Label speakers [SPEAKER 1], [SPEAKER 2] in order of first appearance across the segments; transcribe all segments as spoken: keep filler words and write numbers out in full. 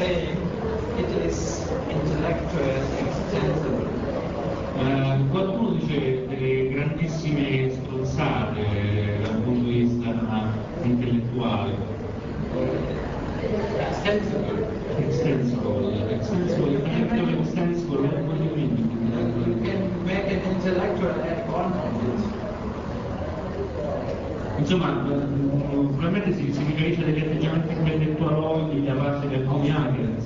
[SPEAKER 1] saying it is intellectual extensible.
[SPEAKER 2] Uh, qualcuno dice delle grandissime stronzate dal punto di vista intellettuale.
[SPEAKER 1] Extensible.
[SPEAKER 2] Extensible, extensible, intellectual extensible, what do you mean?
[SPEAKER 1] You can make an intellectual add-on on it.
[SPEAKER 2] Insomma, probabilmente si, si riferisce a degli atteggiamenti intellettualoidi da parte di alcuni hackers.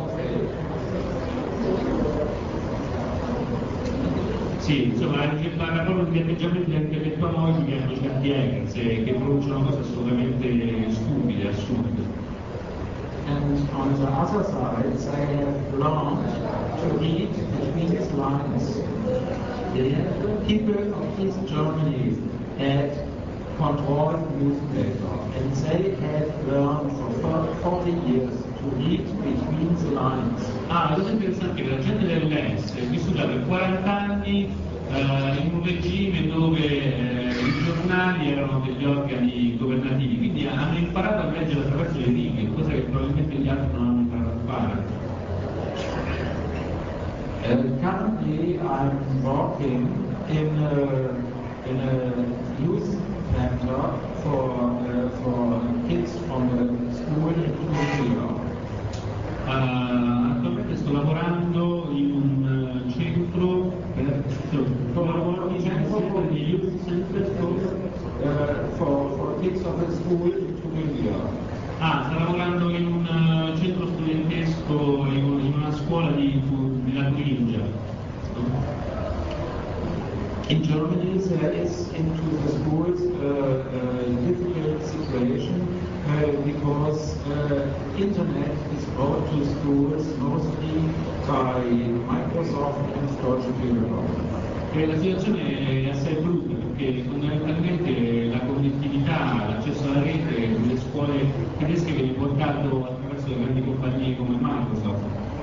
[SPEAKER 2] Sì, insomma, parla proprio di atteggiamenti intellettualoidi che hanno certi hackers e che producono cose assolutamente stupide, assurde.
[SPEAKER 1] And on the other side, they have learned to read between the lines. The people of East Germany had controlled newspaper, and they had learned for forty years to read between the lines.
[SPEAKER 2] Ah, la cosa interessante è che la gente dell'Est è vissuta per quaranta anni eh, in un regime dove eh, i giornali erano degli organi governativi, quindi hanno imparato a leggere attraverso le righe, cosa che probabilmente gli altri non hanno imparato a fare.
[SPEAKER 1] Uh, currently, I'm working in a, in a youth center for uh, for kids from the school in Tunisia.
[SPEAKER 2] Uh, attualmente sto lavorando in un uh, centro per lavoro in centro di youth center
[SPEAKER 1] Uh, for, for kids of the school in Tunisia.
[SPEAKER 2] Ah, sta lavorando in un uh, centro studentesco in, un, in una scuola di, della Tunisia.
[SPEAKER 1] In Germany, there is into the schools uh, a difficult situation uh, because uh, internet is brought to schools mostly by Microsoft and Deutsche Telekom.
[SPEAKER 2] E la situazione è assai brutta perché fondamentalmente la connettività, l'accesso alla rete nelle scuole tedesche viene portato attraverso le grandi compagnie come Microsoft.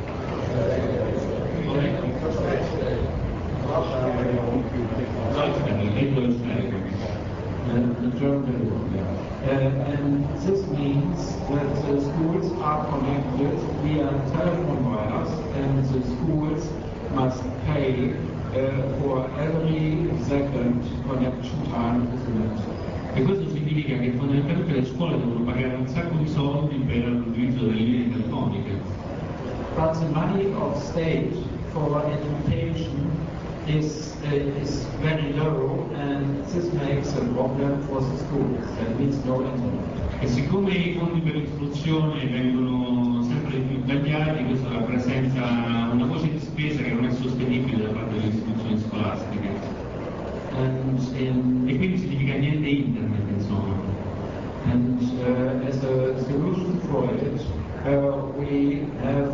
[SPEAKER 1] Uh, and this means that the schools are connected via telephone wires, and the schools must pay uh, for every second connection time to the net.
[SPEAKER 2] E questo significa che fondamentalmente le scuole devono pagare un sacco di soldi per l'utilizzo delle linee telefoniche.
[SPEAKER 1] But the money of state for education is uh, is very low, and this makes a problem for the schools. That means no internet.
[SPEAKER 2] E siccome i fondi per l'istruzione vengono sempre più tagliati, questo rappresenta una voce di spesa che non è sostenibile da parte delle istituzioni scolastiche.
[SPEAKER 1] And in,
[SPEAKER 2] E quindi significa niente internet, insomma.
[SPEAKER 1] and uh, as a solution for it, uh, we have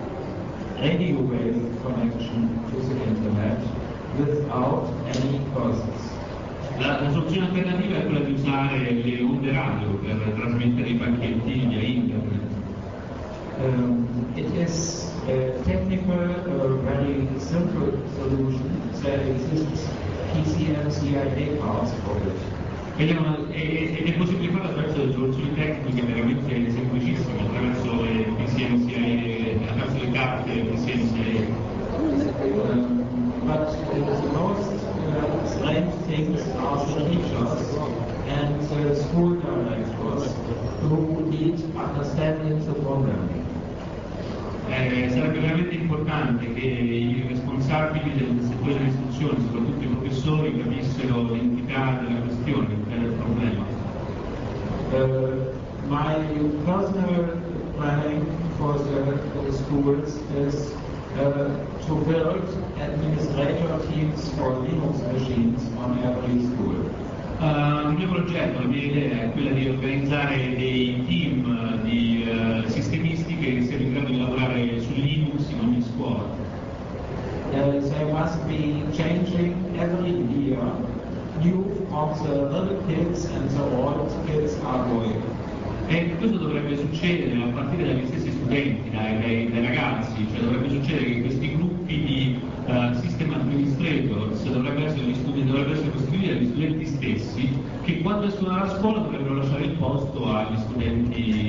[SPEAKER 1] radio wave connection to the internet without any costs.
[SPEAKER 2] La, la soluzione alternativa è quella di usare le onde radio per trasmettere i pacchetti via internet.
[SPEAKER 1] Um, it is a technical, uh, very simple solution. There exists P C M C I A parts for it.
[SPEAKER 2] Ed è, una, è, ed è possibile farlo attraverso delle soluzioni tecniche veramente semplicissime, attraverso le P C M C I A, attraverso le carte P C M C I A.
[SPEAKER 1] Um, but uh, the most uh, strange things are the teachers and the school directors who need understanding the problem.
[SPEAKER 2] Eh, sarebbe veramente importante che i responsabili del settore dell'istruzione, soprattutto i professori, capissero l'entità della questione, l'entità del problema.
[SPEAKER 1] Uh, my personal planning for the, for the schools is uh, to build administrator teams for Linux machines on every school.
[SPEAKER 2] Uh, il mio progetto, la mia idea è quella di organizzare dei team di uh, sistemisti che siano in grado di lavorare su Linux in ogni scuola.
[SPEAKER 1] Uh, they must be changing every year. New of the little kids and the old kids are going.
[SPEAKER 2] E questo dovrebbe succedere a partire dagli stessi studenti, dai, dai, dai ragazzi, cioè dovrebbe succedere che questi gruppi di uh, system administrators dovrebbero essere, studi- dovrebbero essere costituiti dagli studenti stessi che quando escono dalla scuola dovrebbero lasciare il posto agli studenti